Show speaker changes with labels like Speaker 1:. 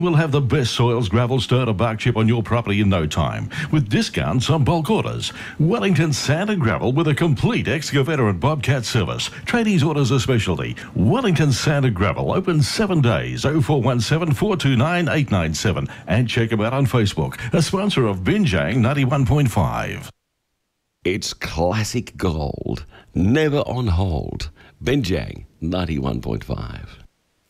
Speaker 1: We'll have the best soils, gravel, starter, bark chip on your property in no time, with discounts on bulk orders. Wellington Sand and Gravel with a complete excavator and bobcat service. Tradies orders a specialty. Wellington Sand and Gravel, open 7 days, 0417 429 897. And check them out on Facebook, a sponsor of Binjang 91.5.
Speaker 2: It's classic gold, never on hold. Binjang 91.5.